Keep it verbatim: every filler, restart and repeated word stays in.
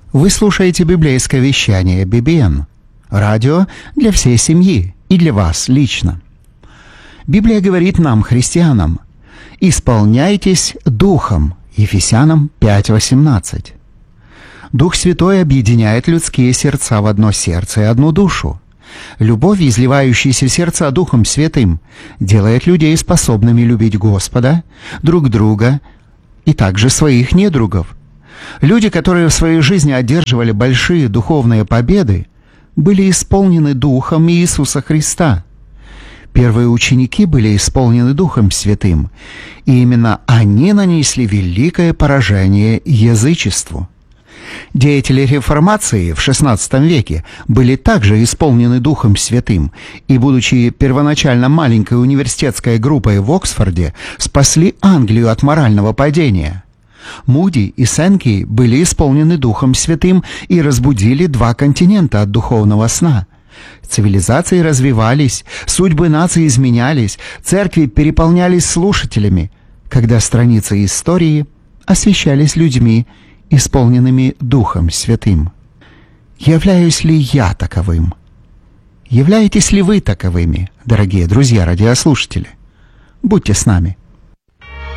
Вы слушаете библейское вещание би би эн. Радио для всей семьи и для вас лично. Библия говорит нам, христианам, «Исполняйтесь Духом» Ефесянам пять восемнадцать. Дух Святой объединяет людские сердца в одно сердце и одну душу. Любовь, изливающаяся в сердца Духом Святым, делает людей способными любить Господа, друг друга и также своих недругов. Люди, которые в своей жизни одерживали большие духовные победы, были исполнены Духом Иисуса Христа. Первые ученики были исполнены Духом Святым, и именно они нанесли великое поражение язычеству. Деятели реформации в шестнадцатом веке были также исполнены Духом Святым, и, будучи первоначально маленькой университетской группой в Оксфорде, спасли Англию от морального падения. Муди и Сенки были исполнены Духом Святым и разбудили два континента от духовного сна. Цивилизации развивались, судьбы наций изменялись, церкви переполнялись слушателями, когда страницы истории освещались людьми, исполненными Духом Святым. Являюсь ли я таковым? Являетесь ли вы таковыми, дорогие друзья-радиослушатели? Будьте с нами.